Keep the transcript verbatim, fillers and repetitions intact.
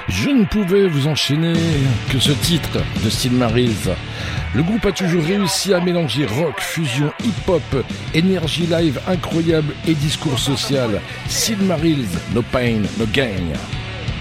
Je ne pouvais vous enchaîner que ce titre de Silmarils. Le groupe a toujours réussi à mélanger rock, fusion, hip-hop, énergie live incroyable et discours social. Silmarils, no pain, no gain.